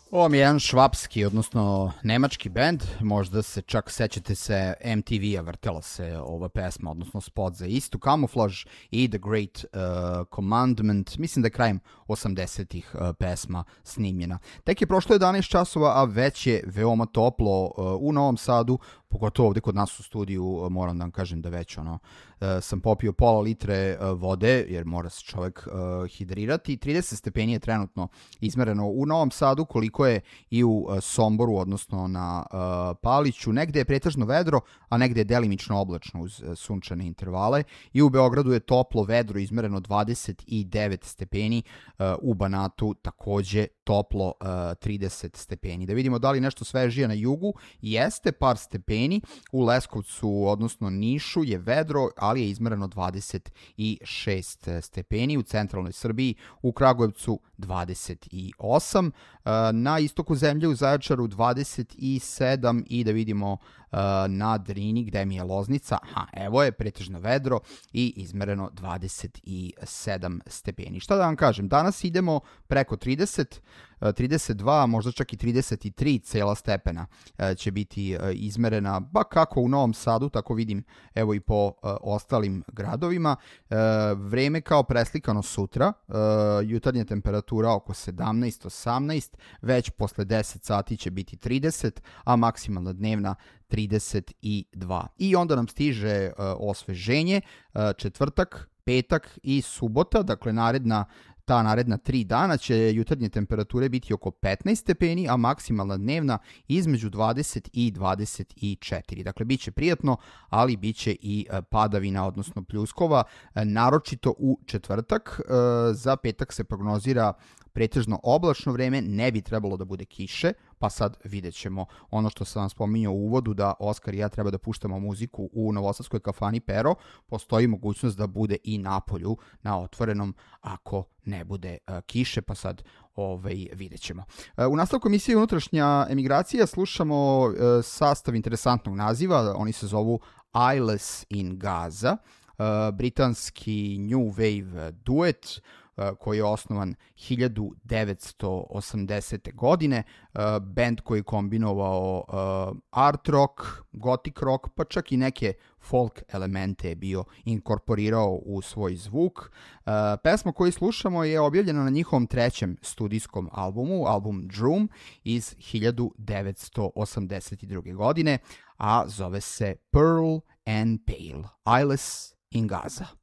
Ovo mi je jedan švapski, odnosno nemački bend, možda se čak sećate se MTV-a, vrtela se ova pesma, odnosno spot za istu, Camouflage i The Great Commandment, mislim da je krajem 80-ih pesma snimljena. Tek je prošlo 11 časova, a već je veoma toplo u Novom Sadu, pogotovo ovde kod nas u studiju, moram da vam kažem da već sam popio pola litre vode, jer mora se čovek hidrirati. 30 stepeni je trenutno izmereno u Novom Sadu, koliko je i u Somboru, odnosno na Paliću. Negde je pretežno vedro, a negde je delimično oblačno uz sunčane intervale. I u Beogradu je toplo vedro izmereno 29 stepeni, u Banatu takođe toplo 30 stepeni. Da vidimo da li nešto svežije na jugu, jeste par stepeni, u Leskovcu, odnosno Nišu je vedro, ali je izmereno 26 stepeni, u centralnoj Srbiji, u Kragujevcu 28, na istoku zemlje u Zaječaru 27 i da vidimo na Drini gde mi je Loznica, evo je pretežno vedro i izmereno 27 stepeni. Šta da vam kažem, danas idemo preko 30, 32, možda čak i 33 cela stepena će biti izmerena, ba kako u Novom Sadu, tako vidim evo i po ostalim gradovima. Vreme kao preslikano sutra, jutarnja temperatura oko 17-18, već posle 10 sati će biti 30, a maksimalna dnevna 32. I onda nam stiže osveženje, četvrtak, petak i subota, dakle naredna 3 dana će jutarnje temperature biti oko 15 stepeni, a maksimalna dnevna između 20 i 24. Dakle, bit će prijatno, ali bit će i padavina, odnosno pljuskova, naročito u četvrtak. Za petak se prognozira pretežno oblačno vreme, ne bi trebalo da bude kiše, pa sad vidjet ćemo ono što sam vam spominjao u uvodu, da Oskar i ja treba da puštamo muziku u novosadskoj kafani Pero, postoji mogućnost da bude i napolju na otvorenom ako ne bude kiše, pa sad vidjet ćemo. U nastavku emisije Unutrašnja emigracija slušamo sastav interesantnog naziva, oni se zovu Eyeless in Gaza, britanski new wave duet, koji je osnovan 1980. godine, band koji je kombinovao art rock, gothic rock, pa čak i neke folk elemente je bio inkorporirao u svoj zvuk. Pesma koju slušamo je objavljena na njihovom trećem studijskom albumu, album Droom iz 1982. godine, a zove se Pearl and Pale, Eyeless in Gaza.